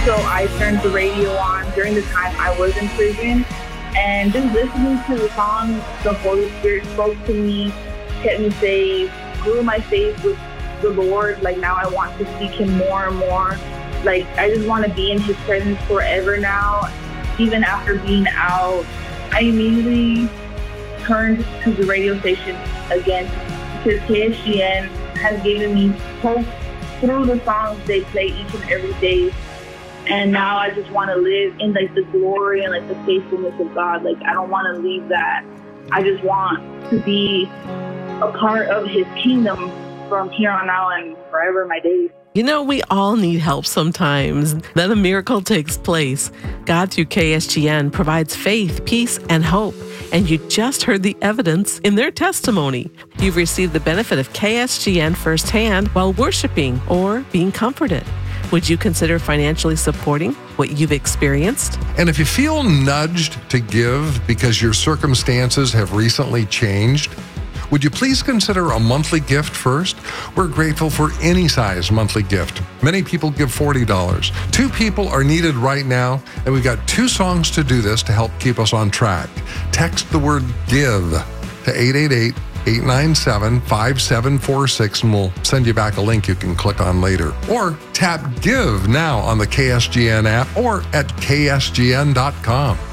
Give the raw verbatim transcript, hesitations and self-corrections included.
So I turned the radio on during the time I was in prison, and just listening to the song, the Holy Spirit spoke to me, kept me safe, grew my faith with the Lord. Like, now I want to seek Him more and more. Like, I just want to be in His presence forever now. Even after being out, I immediately turned to the radio station again, because K S G N has given me hope through the songs they play each and every day. And now I just want to live in like the glory and like the faithfulness of God. Like, I don't want to leave that. I just want to be a part of His kingdom from here on out and forever my days. You know, we all need help sometimes. Then a miracle takes place. God, through K S G N, provides faith, peace, and hope. And you just heard the evidence in their testimony. You've received the benefit of K S G N firsthand while worshiping or being comforted. Would you consider financially supporting what you've experienced? And if you feel nudged to give because your circumstances have recently changed, would you please consider a monthly gift first? We're grateful for any size monthly gift. Many people give forty dollars. Two people are needed right now, and we've got two songs to do this to help keep us on track. Text the word GIVE to eight eight eight, eight nine seven, five seven four six, and we'll send you back a link you can click on later. Or tap GIVE now on the K S G N app or at K S G N dot com.